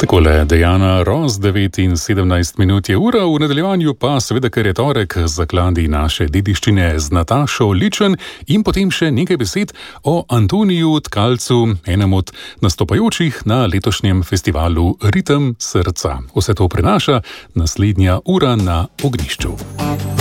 Takole, Dejana Ros, 9 in 17 minut je ura, v nadaljevanju pa seveda, ker je torek, zakladi naše dediščine z Natašo Ličen in potem še nekaj besed o Antoniju Tkalcu, enem od nastopajočih na letošnjem festivalu Ritem srca. Vse to prenaša naslednja ura na Ognjišču.